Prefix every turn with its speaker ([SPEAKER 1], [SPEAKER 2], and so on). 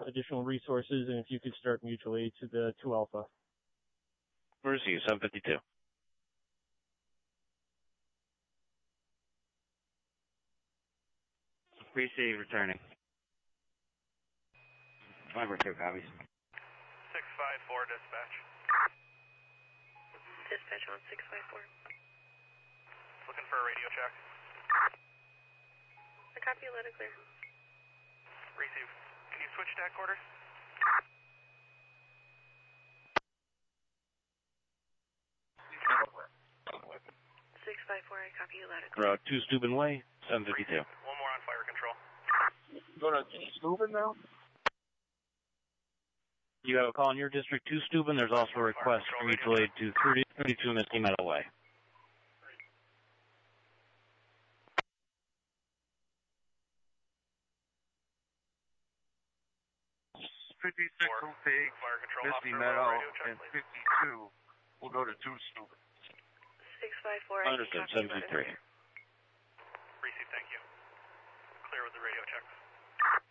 [SPEAKER 1] additional resources, and if you could start mutual aid to the 2 Alpha.
[SPEAKER 2] Receive 752. Receive, returning. 5-2 copies.
[SPEAKER 3] 654 dispatch.
[SPEAKER 4] Dispatch on 654.
[SPEAKER 3] Looking for a radio check.
[SPEAKER 4] I copy you, let it clear.
[SPEAKER 3] Receive. Can you switch tack quarters?
[SPEAKER 4] Weapon. 654, I copy you, let it clear.
[SPEAKER 2] Route 2 Steuben Way, 752.
[SPEAKER 3] One more on fire control.
[SPEAKER 5] Going to Steuben now?
[SPEAKER 2] You have a call in your district to Steuben. There's also a request for mutual aid to 32 Misty Meadow Way.
[SPEAKER 5] Misty Meadow, and 52 will go to 2 Steuben.
[SPEAKER 4] 654,
[SPEAKER 2] Understood, 723.
[SPEAKER 3] Receive, thank you. Clear with the radio checks.